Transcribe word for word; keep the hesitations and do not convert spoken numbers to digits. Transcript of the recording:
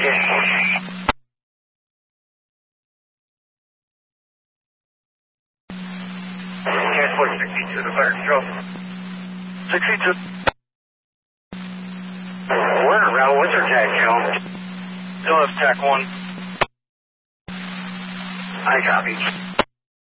Transport sixty-two to fire control. sixty-two. We're around winter tag, Joe. Still have T A C one. I copy.